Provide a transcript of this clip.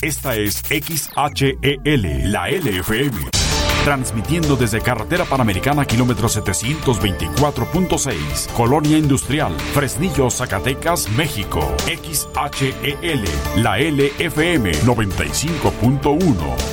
Esta es XHEL, la LFM. Transmitiendo desde Carretera Panamericana, kilómetro 724.6, Colonia Industrial, Fresnillo, Zacatecas, México. XHEL, la LFM 95.1.